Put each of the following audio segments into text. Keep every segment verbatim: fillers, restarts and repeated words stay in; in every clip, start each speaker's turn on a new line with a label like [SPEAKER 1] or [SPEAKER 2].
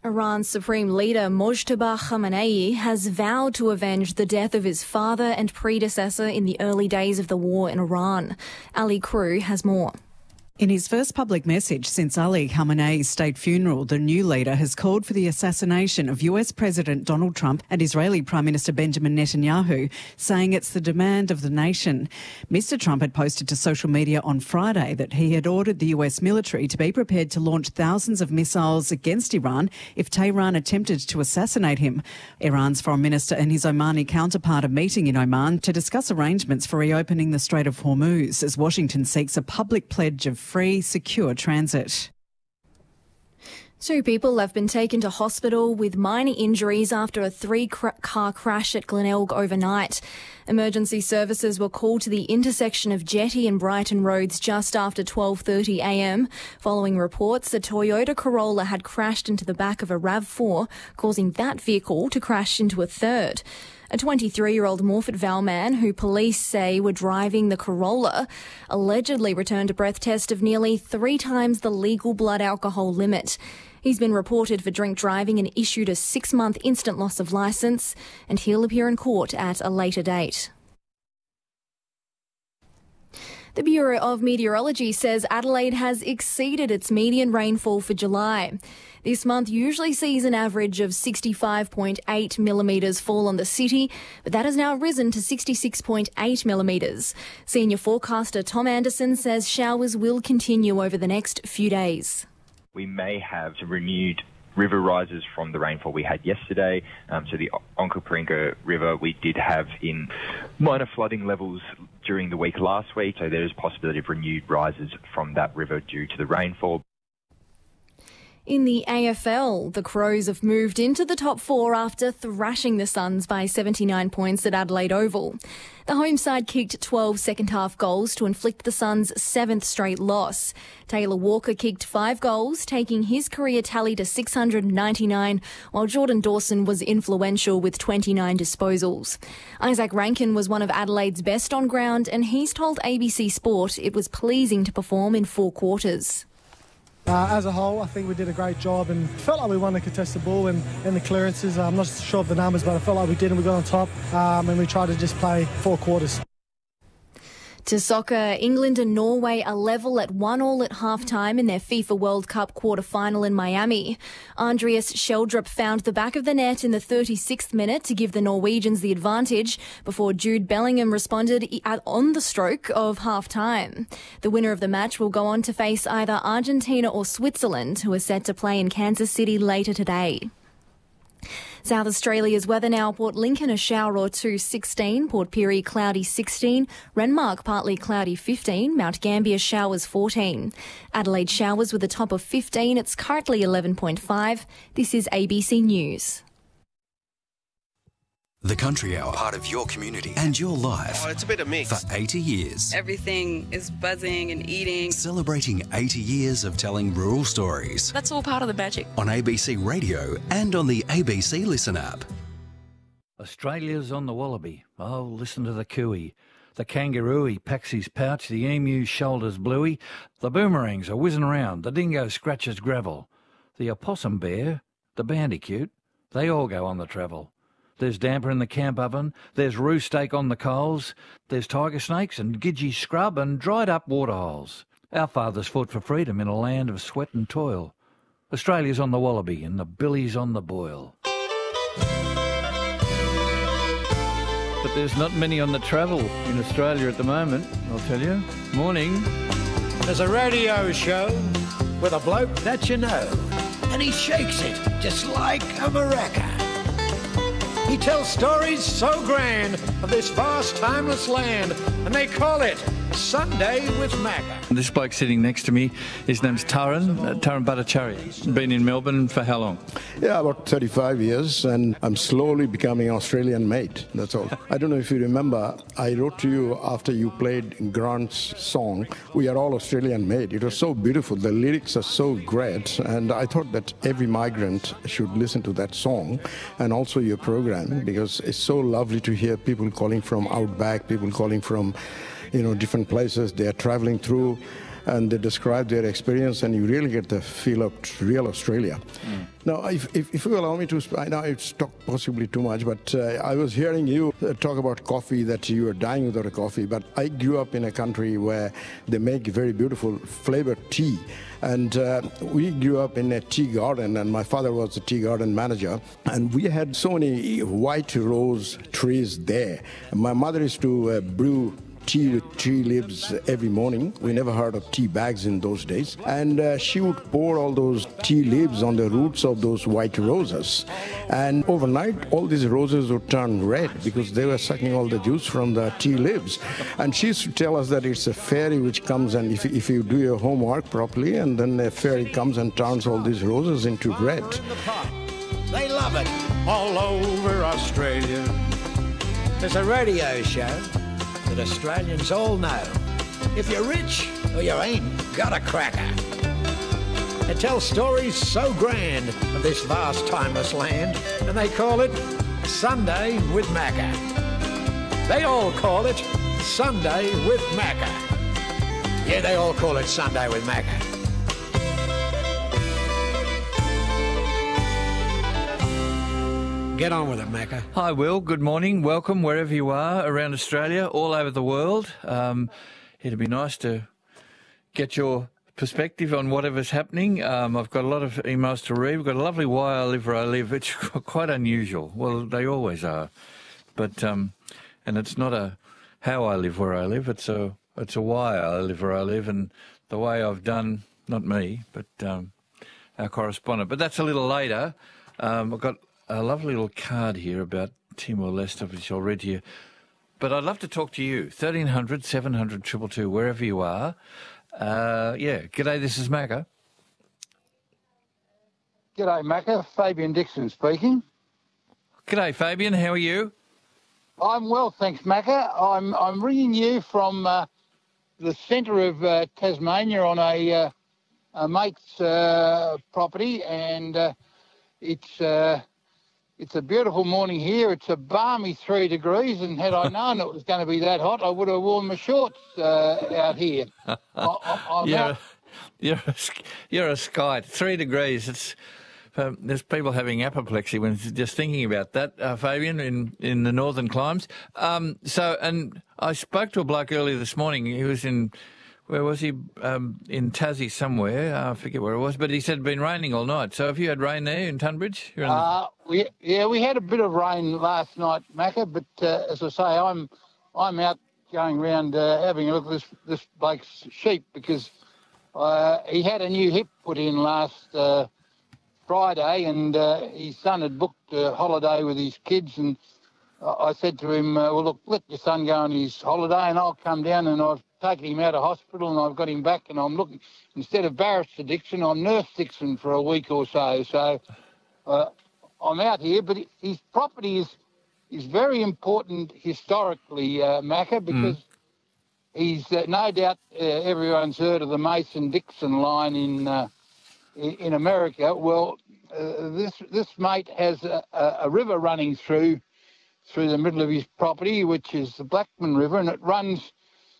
[SPEAKER 1] Iran's supreme leader Mojtaba Khamenei has vowed to avenge the death of his father and predecessor in the early days of the war in Iran. Ali Crew has more.
[SPEAKER 2] In his first public message since Ali Khamenei's state funeral, the new leader has called for the assassination of U S President Donald Trump and Israeli Prime Minister Benjamin Netanyahu, saying it's the demand of the nation. Mister Trump had posted to social media on Friday that he had ordered the U S military to be prepared to launch thousands of missiles against Iran if Tehran attempted to assassinate him. Iran's foreign minister and his Omani counterpart are meeting in Oman to discuss arrangements for reopening the Strait of Hormuz as Washington seeks a public pledge of free, secure transit.
[SPEAKER 1] Two people have been taken to hospital with minor injuries after a three-car crash at Glenelg overnight. Emergency services were called to the intersection of Jetty and Brighton Roads just after twelve thirty a m. Following reports, a Toyota Corolla had crashed into the back of a RAV four, causing that vehicle to crash into a third. A twenty-three-year-old Morford Vale man who police say were driving the Corolla allegedly returned a breath test of nearly three times the legal blood alcohol limit. He's been reported for drink driving and issued a six-month instant loss of licence, and he'll appear in court at a later date. The Bureau of Meteorology says Adelaide has exceeded its median rainfall for July. This month usually sees an average of sixty-five point eight millimetres fall on the city, but that has now risen to sixty-six point eight millimetres. Senior forecaster Tom Anderson says showers will continue over the next few days.
[SPEAKER 3] We may have some renewed river rises from the rainfall we had yesterday. Um, so the Onkaparinga River, we did have in minor flooding levels during the week last week, so there is possibility of renewed rises from that river due to the rainfall.
[SPEAKER 1] In the A F L, the Crows have moved into the top four after thrashing the Suns by seventy-nine points at Adelaide Oval. The home side kicked twelve second-half goals to inflict the Suns' seventh straight loss. Taylor Walker kicked five goals, taking his career tally to six hundred ninety-nine, while Jordan Dawson was influential with twenty-nine disposals. Isaac Rankin was one of Adelaide's best on ground, and he's told A B C Sport it was pleasing to perform in four quarters.
[SPEAKER 4] Uh, as a whole, I think we did a great job and felt like we won the contested ball and, and the clearances. I'm not sure of the numbers, but I felt like we did and we got on top um, and we tried to just play four quarters.
[SPEAKER 1] To soccer, England and Norway are level at one all at half-time in their FIFA World Cup quarter-final in Miami. Andreas Sheldrup found the back of the net in the thirty-sixth minute to give the Norwegians the advantage before Jude Bellingham responded on the stroke of half-time. The winner of the match will go on to face either Argentina or Switzerland, who are set to play in Kansas City later today. South Australia's weather now: Port Lincoln a shower or two, sixteen, Port Pirie cloudy, sixteen, Renmark partly cloudy, fifteen, Mount Gambier showers, fourteen. Adelaide showers with a top of fifteen, it's currently eleven point five. This is A B C News.
[SPEAKER 5] The Country Hour, part of your community and your life.
[SPEAKER 6] Oh, it's a bit of mix.
[SPEAKER 5] For eighty years.
[SPEAKER 7] Everything is buzzing and eating.
[SPEAKER 5] Celebrating eighty years of telling rural stories.
[SPEAKER 7] That's all part of the magic.
[SPEAKER 5] On A B C Radio and on the A B C Listen app.
[SPEAKER 8] Australia's on the wallaby. Oh, listen to the cooey. The kangaroo packs his pouch, the emu's shoulders bluey. The boomerangs are whizzing around, the dingo scratches gravel. The opossum bear, the bandicoot, they all go on the travel. There's damper in the camp oven, there's roo steak on the coals, there's tiger snakes and gidgee scrub and dried up waterholes. Our fathers fought for freedom in a land of sweat and toil. Australia's on the wallaby and the billy's on the boil. But there's not many on the travel in Australia at the moment, I'll tell you. Morning.
[SPEAKER 9] There's a radio show with a bloke that you know, and he shakes it just like a maraca. He tells stories so grand of this vast, timeless land, and they call it Sunday with Macca.
[SPEAKER 8] This bloke sitting next to me, his name's Taran, uh, Taran Bhattacharya. Been in Melbourne for how long?
[SPEAKER 10] Yeah, about thirty-five years, and I'm slowly becoming Australian mate, that's all. I don't know if you remember, I wrote to you after you played Grant's song, We Are All Australian Made. It was so beautiful, the lyrics are so great, and I thought that every migrant should listen to that song, and also your program, because it's so lovely to hear people calling from outback, people calling from you know, different places they are traveling through, and they describe their experience, and you really get the feel of real Australia. Mm. Now, if, if, if you allow me to, I know it's talk possibly too much, but uh, I was hearing you talk about coffee, that you are dying without a coffee, but I grew up in a country where they make very beautiful flavored tea. And uh, we grew up in a tea garden, and my father was a tea garden manager, and we had so many white rose trees there. My mother used to uh, brew tea with tree leaves every morning. We never heard of tea bags in those days. And uh, she would pour all those tea leaves on the roots of those white roses. And overnight, all these roses would turn red because they were sucking all the juice from the tea leaves. And she used to tell us that it's a fairy which comes, and if, if you do your homework properly, and then a fairy comes and turns all these roses into red.
[SPEAKER 9] They love it all over Australia. There's a radio show that Australians all know. If you're rich or you ain't got a cracker. It tells stories so grand of this vast timeless land, and they call it Sunday with Macca. They all call it Sunday with Macca. Yeah, they all call it Sunday with Macca. Get on with it, Macca.
[SPEAKER 8] Hi, Will. Good morning. Welcome wherever you are around Australia, all over the world. Um, it'd be nice to get your perspective on whatever's happening. Um, I've got a lot of emails to read. We've got a lovely Why I Live Where I Live. It's quite unusual. Well, they always are. But, um, and it's not a how I live where I live. It's a, it's a why I live where I live, and the way I've done, not me, but um, our correspondent. But that's a little later. Um, I've got a lovely little card here about Timor-Leste, which I'll read to you. But I'd love to talk to you. thirteen hundred, seven hundred, two two two, wherever you are. Uh, yeah, g'day, this is Macca.
[SPEAKER 6] G'day, Macca. Fabian Dixon speaking.
[SPEAKER 8] G'day, Fabian. How are you?
[SPEAKER 6] I'm well, thanks, Macca. I'm I'm ringing you from uh, the centre of uh, Tasmania on a, uh, a mate's uh, property, and uh, it's... Uh, It's a beautiful morning here. It's a balmy three degrees, and had I known it was going to be that hot, I would have worn my shorts uh, out here. I, I,
[SPEAKER 8] you're,
[SPEAKER 6] out.
[SPEAKER 8] A, you're, a, you're a skite. Three degrees. It's um, there's people having apoplexy when just thinking about that, uh, Fabian, in, in the northern climes. Um, so, and I spoke to a bloke earlier this morning. He was in... Where was he? Um, in Tassie somewhere. Uh, I forget where it was. But he said it had been raining all night. So have you had rain there in Tunbridge? You're in the...
[SPEAKER 6] uh, we, yeah, we had a bit of rain last night, Macca. But uh, as I say, I'm I'm out going around uh, having a look at this, this bloke's sheep because uh, he had a new hip put in last uh, Friday, and uh, his son had booked a holiday with his kids. And I said to him, uh, well, look, let your son go on his holiday and I'll come down, and I've taken him out of hospital and I've got him back, and I'm looking, instead of Barrister Dixon, I'm Nurse Dixon for a week or so. So uh, I'm out here, but his property is is very important historically, uh, Macca, because mm. he's, uh, no doubt uh, everyone's heard of the Mason-Dixon line in uh, in America. Well, uh, this this mate has a, a river running through through the middle of his property, which is the Blackman River, and it runs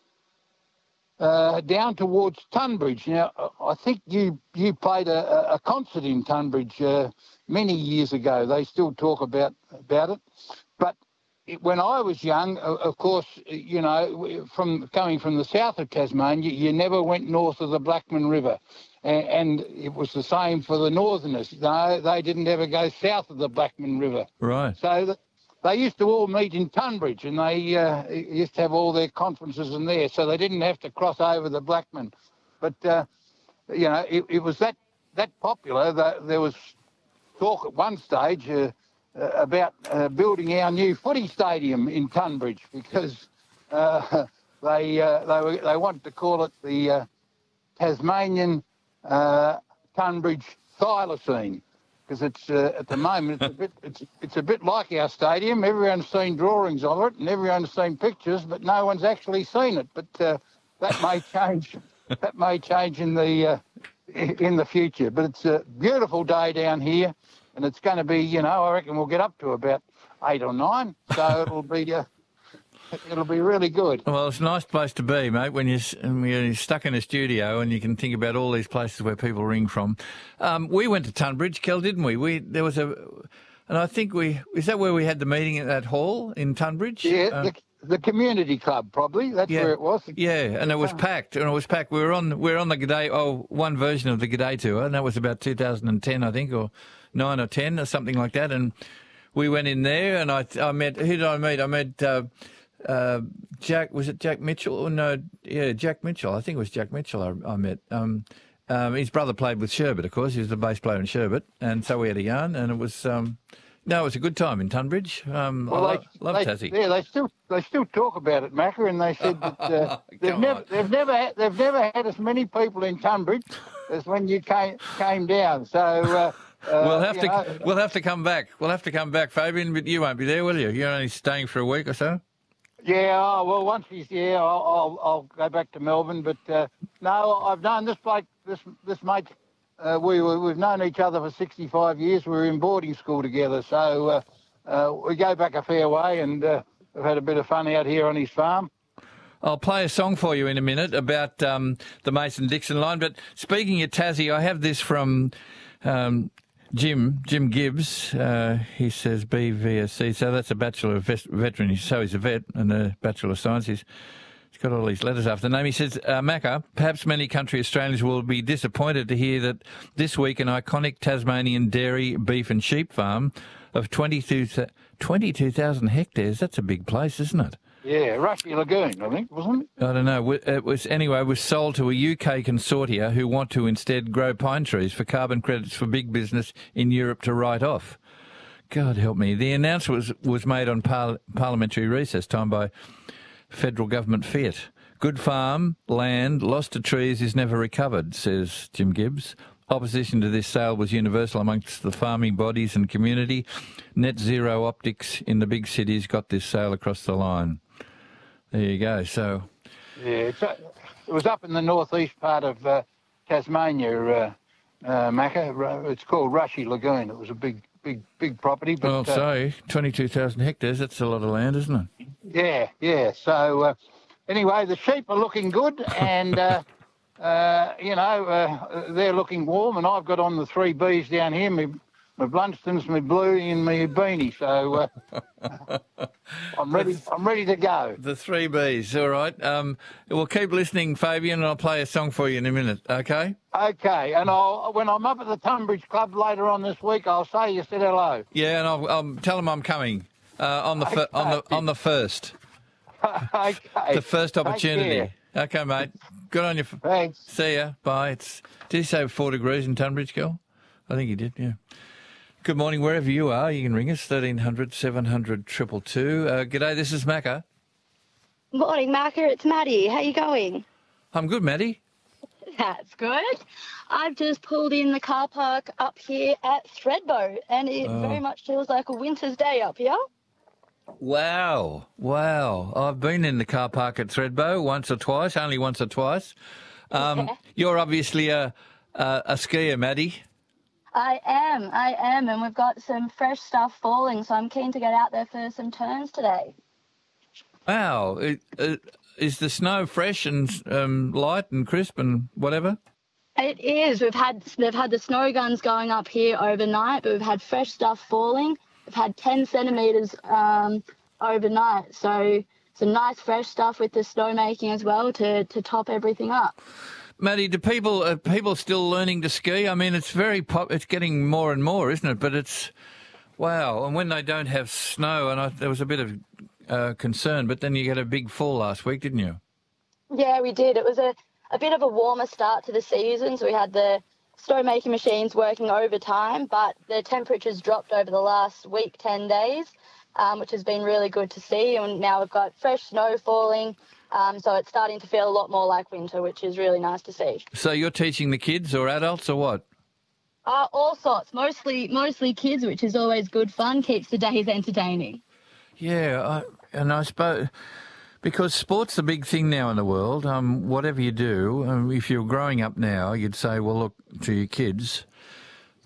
[SPEAKER 6] uh, down towards Tunbridge. Now, I think you you played a, a concert in Tunbridge uh, many years ago. They still talk about about it. But it, when I was young, of course, you know, from coming from the south of Tasmania, you never went north of the Blackman River. And, and it was the same for the northerners. No, they didn't ever go south of the Blackman River.
[SPEAKER 8] Right.
[SPEAKER 6] So the, they used to all meet in Tunbridge, and they uh, used to have all their conferences in there, so they didn't have to cross over the Blackman. But, uh, you know, it, it was that, that popular that there was talk at one stage uh, uh, about uh, building our new footy stadium in Tunbridge, because uh, they, uh, they, were, they wanted to call it the uh, Tasmanian uh, Tunbridge Thylacine. Because it's uh, at the moment it's a bit it's it's a bit like our stadium. Everyone's seen drawings of it and everyone's seen pictures, but no one's actually seen it. But uh, that may change. That may change in the uh, in the future. But it's a beautiful day down here, and it's going to be, you know, I reckon we'll get up to about eight or nine. So it'll be uh, It'll be really good.
[SPEAKER 8] Well, it's a nice place to be, mate, when you're, when you're stuck in a studio and you can think about all these places where people ring from. Um, we went to Tunbridge, Kel, didn't we? We there was a, and I think we is that where we had the meeting at that hall in Tunbridge?
[SPEAKER 6] Yeah,
[SPEAKER 8] Uh,
[SPEAKER 6] the, the community club probably. That's
[SPEAKER 8] yeah,
[SPEAKER 6] where it was.
[SPEAKER 8] Yeah, and it was packed, and it was packed. We were on we were on the G'day, oh, one version of the G'day tour, and that was about two thousand ten, I think, or nine or ten or something like that, and we went in there, and I I met who did I meet? I met. Uh, Uh, Jack, was it Jack Mitchell? Oh, no, yeah, Jack Mitchell. I think it was Jack Mitchell I, I met. Um, um, his brother played with Sherbet, of course. He was the bass player in Sherbet. And so we had a yarn, and it was, um, no, it was a good time in Tunbridge. Um,
[SPEAKER 6] Well,
[SPEAKER 8] I
[SPEAKER 6] they,
[SPEAKER 8] lo- love
[SPEAKER 6] they,
[SPEAKER 8] Tassie.
[SPEAKER 6] Yeah, they still they still talk about it, Macca, and they said that uh, they've never they've never had, they've never had as many people in Tunbridge as when you came came down. So uh, uh,
[SPEAKER 8] we'll have
[SPEAKER 6] you
[SPEAKER 8] to
[SPEAKER 6] know,
[SPEAKER 8] we'll have to come back. We'll have to come back, Fabian. But you won't be there, will you? You're only staying for a week or so.
[SPEAKER 6] Yeah, oh, well, once he's yeah, I'll, I'll I'll go back to Melbourne. But uh, no, I've known this bloke, this this mate. Uh, we we- we've known each other for sixty-five years. We were in boarding school together, so uh, uh, we go back a fair way, and uh, we've had a bit of fun out here on his farm.
[SPEAKER 8] I'll play a song for you in a minute about um, the Mason-Dixon line. But speaking of Tassie, I have this from um, Jim, Jim Gibbs. Uh, he says B V S C, so that's a Bachelor of Vet- Veteran. So he's a vet and a Bachelor of Science. He's, he's got all these letters after the name. He says, uh, Macca, perhaps many country Australians will be disappointed to hear that this week an iconic Tasmanian dairy, beef and sheep farm of twenty-two thousand hectares, that's a big place, isn't it?
[SPEAKER 6] Yeah, Rushy Lagoon, I think, wasn't it?
[SPEAKER 8] I don't know. It was anyway. It was sold to a U K consortia who want to instead grow pine trees for carbon credits for big business in Europe to write off. God help me. The announcement was was made on par- parliamentary recess time by federal government fiat. Good farm land lost to trees is never recovered, says Jim Gibbs. Opposition to this sale was universal amongst the farming bodies and community. Net zero optics in the big cities got this sale across the line. There you go. So,
[SPEAKER 6] Yeah, it's, uh, it was up in the northeast part of uh, Tasmania, uh, uh, Macca. Ru- It's called Rushy Lagoon. It was a big, big, big property. But,
[SPEAKER 8] well,
[SPEAKER 6] uh,
[SPEAKER 8] so twenty-two thousand hectares, that's a lot of land, isn't it?
[SPEAKER 6] Yeah, yeah. So uh, anyway, the sheep are looking good, and uh, uh, you know uh, they're looking warm. And I've got on the three Bs down here: my my Blunstons, my Bluey, and my Beanie. So uh, I'm ready. I'm ready to go.
[SPEAKER 8] The three Bs, all right. Um, we'll keep listening, Fabian, and I'll play a song for you in a minute, okay?
[SPEAKER 6] Okay, and I'll when I'm up at the Tunbridge Club later on this week, I'll say you said hello.
[SPEAKER 8] Yeah, and I'll, I'll tell them I'm coming uh, on the fir- on the on the first,
[SPEAKER 6] Okay.
[SPEAKER 8] the first
[SPEAKER 6] Take
[SPEAKER 8] opportunity.
[SPEAKER 6] care.
[SPEAKER 8] Okay, mate. Good on you.
[SPEAKER 6] Thanks.
[SPEAKER 8] See ya. Bye. It's did you say four degrees in Tunbridge, girl? I think you did. Yeah. Good morning, wherever you are. You can ring us thirteen hundred, seven hundred, two two two. Uh, g'day. This is Macca.
[SPEAKER 11] Morning, Marker. It's Maddie. How you going?
[SPEAKER 8] I'm good, Maddie.
[SPEAKER 11] That's good. I've just pulled in the car park up here at Thredbo, and it
[SPEAKER 8] Oh.
[SPEAKER 11] very much feels like a winter's day up here.
[SPEAKER 8] Wow, wow. I've been in the car park at Thredbo once or twice, only once or twice. Um,
[SPEAKER 11] Yeah.
[SPEAKER 8] You're obviously a, a, a skier, Maddie.
[SPEAKER 11] I am, I am, and we've got some fresh stuff falling, so I'm keen to get out there for some turns today.
[SPEAKER 8] Wow. It, it, is the snow fresh and um, light and crisp and whatever?
[SPEAKER 11] It is. We've had they've had the snow guns going up here overnight, but we've had fresh stuff falling. We've had ten centimetres um, overnight, so some nice fresh stuff with the snow making as well to, to top everything up.
[SPEAKER 8] Maddie, do people are people still learning to ski? I mean, it's very pop. It's getting more and more, isn't it? But it's wow. And when they don't have snow, and I, there was a bit of uh, concern, but then you get a big fall last week, didn't you?
[SPEAKER 11] Yeah, we did. It was a, a bit of a warmer start to the season, so we had the snow-making machines working overtime, but the temperatures dropped over the last week, ten days, um, which has been really good to see. And now we've got fresh snow falling, um, so it's starting to feel a lot more like winter, which is really nice to see.
[SPEAKER 8] So you're teaching the kids or adults or what?
[SPEAKER 11] Uh, all sorts, mostly mostly kids, which is always good fun, keeps the days entertaining.
[SPEAKER 8] Yeah, I, and I suppose because sport's the big thing now in the world. Um, whatever you do, um, if you're growing up now, you'd say, well, look to your kids,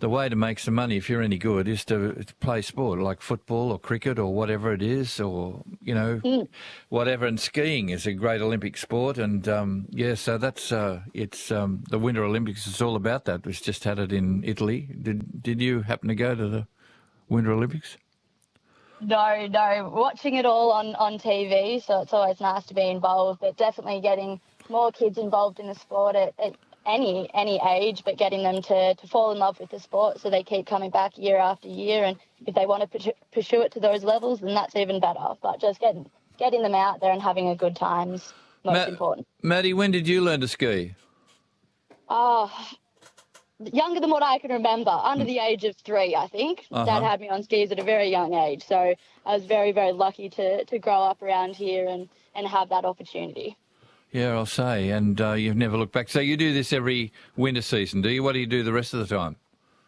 [SPEAKER 8] the way to make some money, if you're any good, is to, to play sport like football or cricket or whatever it is, or, you know, mm. whatever. And skiing is a great Olympic sport. And, um, yeah, so that's, uh, it's um, the Winter Olympics is all about that. We've just had it in Italy. Did, did you happen to go to the Winter Olympics?
[SPEAKER 11] No, no. Watching it all on, on T V, so it's always nice to be involved, but definitely getting more kids involved in the sport at, at any any age, but getting them to, to fall in love with the sport so they keep coming back year after year. And if they want to pursue it to those levels, then that's even better. But just getting getting them out there and having a good time is most Ma- important.
[SPEAKER 8] Maddie, when did you learn to ski?
[SPEAKER 11] Oh, younger than what I can remember, under the age of three, I think. Uh-huh. Dad had me on skis at a very young age, so I was very, very lucky to, to grow up around here and, and have that opportunity.
[SPEAKER 8] Yeah, I'll say, and uh, you've never looked back. So you do this every winter season, do you? What do you do the rest of the time?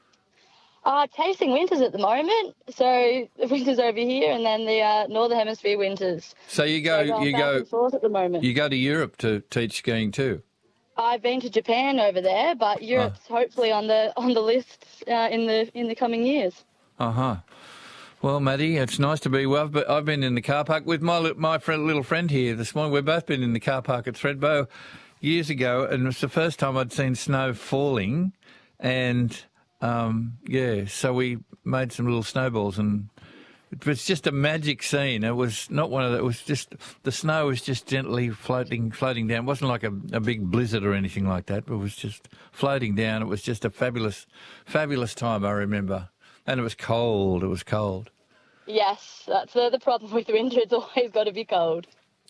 [SPEAKER 11] Uh, chasing winters at the moment. So the winters over here, and then the uh, Northern Hemisphere winters.
[SPEAKER 8] So you go,
[SPEAKER 11] so
[SPEAKER 8] you go.
[SPEAKER 11] At the moment.
[SPEAKER 8] You go to Europe to teach skiing too.
[SPEAKER 11] I've been to Japan over there, but Europe's oh. hopefully on the on the list uh, in the in the coming years.
[SPEAKER 8] Uh huh. Well, Maddie, it's nice to be well, but I've been in the car park with my my friend, little friend here this morning. We've both been in the car park at Thredbo years ago, and it was the first time I'd seen snow falling. And, um, yeah, so we made some little snowballs, and it was just a magic scene. It was not one of the, it was just, the snow was just gently floating floating down. It wasn't like a, a big blizzard or anything like that. It was just floating down. It was just a fabulous, fabulous time, I remember. And it was cold. It was cold.
[SPEAKER 11] Yes, that's the, the problem with winter. It's always got to be cold.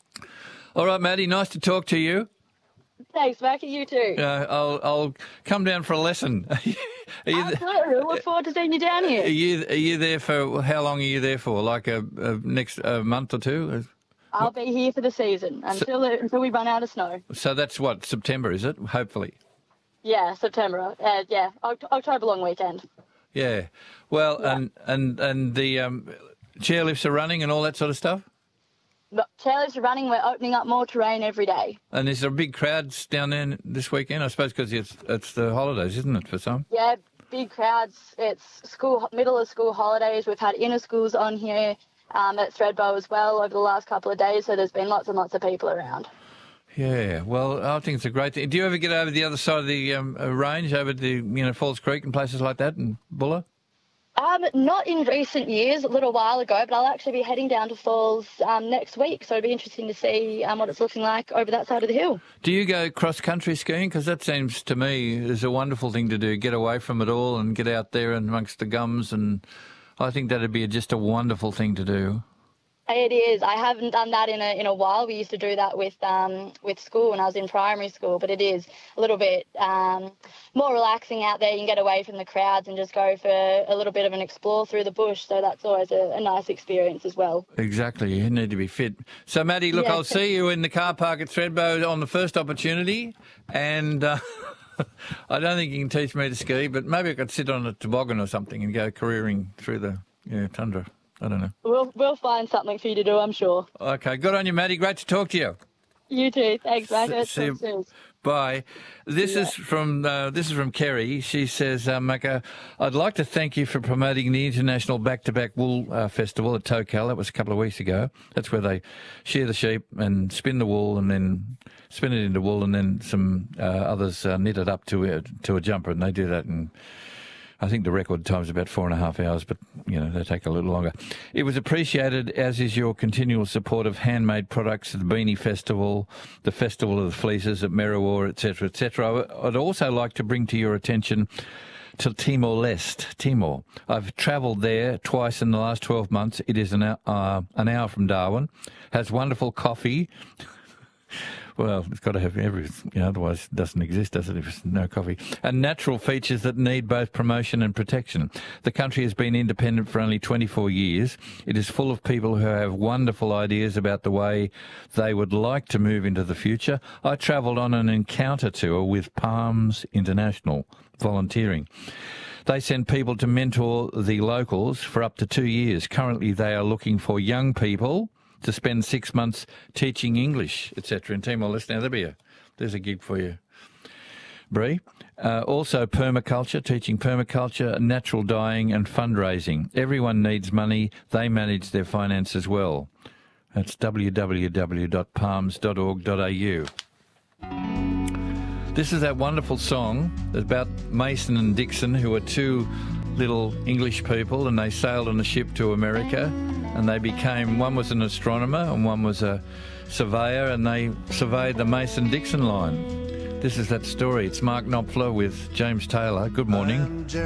[SPEAKER 8] All right, Maddie, nice to talk to you.
[SPEAKER 11] Thanks, Mackie, you too.
[SPEAKER 8] Uh, I'll I'll come down for a lesson. Are you
[SPEAKER 11] Absolutely. Th- Look forward to seeing you down here.
[SPEAKER 8] Are you, are you there for, how long are you there for? Like a, a next a month or two?
[SPEAKER 11] I'll be here for the season until so, until we run out of snow.
[SPEAKER 8] So that's what, September, is it? Hopefully.
[SPEAKER 11] Yeah, September. Uh, yeah, October long weekend.
[SPEAKER 8] Yeah. Well,
[SPEAKER 11] yeah.
[SPEAKER 8] and and and the um, chairlifts are running and all that sort of stuff?
[SPEAKER 11] But chairlifts are running. We're opening up more terrain every day.
[SPEAKER 8] And is there big crowds down there this weekend? I suppose because it's, it's the holidays, isn't it, for some?
[SPEAKER 11] Yeah, big crowds. It's school middle of school holidays. We've had inner schools on here um, at Thredbo as well over the last couple of days, so there's been lots and lots of people around.
[SPEAKER 8] Yeah, well, I think it's a great thing. Do you ever get over the other side of the um, range, over to, you know, Falls Creek and places like that, and Bulla?
[SPEAKER 11] Um, not in recent years, a little while ago, but I'll actually be heading down to Falls um, next week, so it'll be interesting to see um, what it's looking like over that side of the hill.
[SPEAKER 8] Do you go cross-country skiing? Because that seems to me is a wonderful thing to do, get away from it all and get out there amongst the gums, and I think that'd be just a wonderful thing to do.
[SPEAKER 11] It is. I haven't done that in a in a while. We used to do that with um with school when I was in primary school, but it is a little bit um more relaxing out there. You can get away from the crowds and just go for a little bit of an explore through the bush. So that's always a, a nice experience as well.
[SPEAKER 8] Exactly. You need to be fit. So, Maddie, look, yeah. I'll see you in the car park at Thredbo on the first opportunity, and uh, I don't think you can teach me to ski, but maybe I could sit on a toboggan or something and go careering through the you know, tundra. I don't know.
[SPEAKER 11] We'll we'll find something for you to do, I'm sure.
[SPEAKER 8] Okay, good on you, Maddie. Great to talk to you.
[SPEAKER 11] You too. Thanks, Macca.
[SPEAKER 8] See you. Bye. This yeah. is from uh, this is from Kerry. She says, uh, Macca, I'd like to thank you for promoting the International Back-to-Back Wool uh, Festival at Tocal. That was a couple of weeks ago. That's where they shear the sheep and spin the wool and then spin it into wool, and then some uh, others uh, knit it up to a, to a jumper, and they do that in, I think the record time is about four and a half hours, but, you know, they take a little longer. It was appreciated, as is your continual support of handmade products at the Beanie Festival, the Festival of the Fleeces at Merriwa, et cetera, et cetera. I'd also like to bring to your attention to Timor-Leste, Timor. I've travelled there twice in the last twelve months. It is an, uh, an hour from Darwin, has wonderful coffee. Well, it's got to have everything, you know, otherwise it doesn't exist, does it, if it's no coffee? And natural features that need both promotion and protection. The country has been independent for only twenty-four years. It is full of people who have wonderful ideas about the way they would like to move into the future. I travelled on an encounter tour with Palms International, volunteering. They send people to mentor the locals for up to two years. Currently, they are looking for young people to spend six months teaching English, et cetera, in Timor-Leste. Now, there'll be a, there's a gig for you. Bree. Uh, also permaculture, teaching permaculture, natural dyeing and fundraising. Everyone needs money. They manage their finances well. That's w w w dot palms dot org dot a u. This is that wonderful song about Mason and Dixon, who are two little English people, and they sailed on a ship to America, and they became, one was an astronomer and one was a surveyor, and they surveyed the Mason-Dixon line. This is that story. It's Mark Knopfler with James Taylor. Good morning.